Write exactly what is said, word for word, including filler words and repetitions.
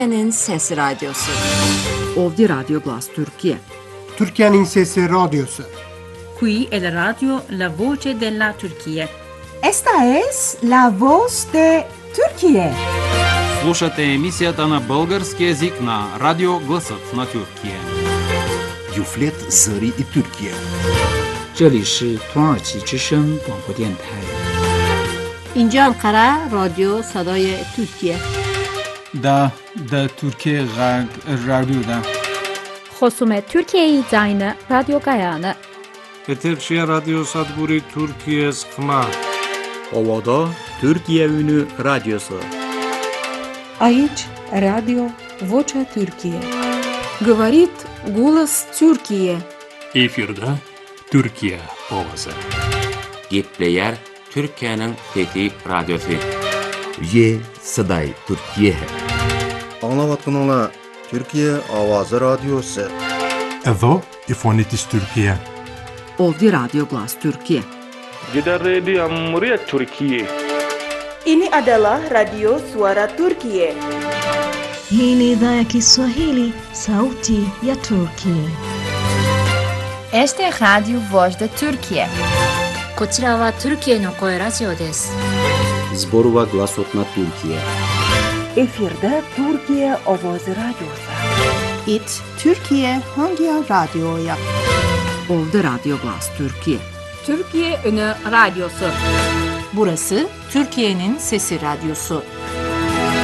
Türkiye'nin Sesi Radyosu. Ovdje Radio Glas Türkiye. Türkiye'nin Sesi Radyosu. Qui è la radio La Voce della Turchia. Esta es la voz de Turquía. Слушате емисията на български език на Радио Гласът на Türkiye. Yuflet Zări i Türkiye. 这里是土耳其之声广播电台。 اینجا انقره رادیو صدای ترکیه. دا دا Türkiye Radyo'da. خصوم Türkiye Zayne Radyo Gayane. Peterşehir Radyo Sadburi Türkiye Sıkma. Ovada Türkiye Ünü Radyosu. Aici Radio Vocea Türkiye. Говорит голос Türkiye. Efirde Türkiye ovası. Gepleyer Türkiye'nin Fethi Radyosu. Ye Saday Türkiye. Anlavatkanlar Türkiye Avazı Radyosu. Evo İfonitis Türkiye. Ovdje Radio Glas Türkiye. Jeddah Radio Muryat Türkiye. Ini adalah Radio Suara Turkiye. Hii ni idhaa ya Kiswahili, Sauti ya Turkiye. Este es Radio Voz de Turkiye. こちらはトルキエの声ラジオです。 Zborova Glasot na Türkiye. Efirde Türkiye Avazı Radyosu. It Türkiye Hangi Radyo'ya? Ovdje Radio Glas Türkiye. Türkiye Ünü Radyosu. Burası Türkiye'nin Sesi Radyosu.